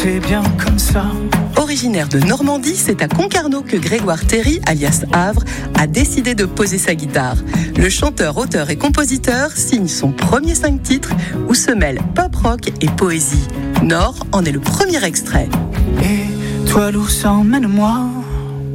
C'est bien comme ça. Originaire de Normandie, c'est à Concarneau que Grégoire Terry, alias Havre, a décidé de poser sa guitare. Le chanteur, auteur et compositeur signe son premier 5 titres où se mêlent pop rock et poésie. Nord en est le premier extrait. Et toi, l'ours, emmène-moi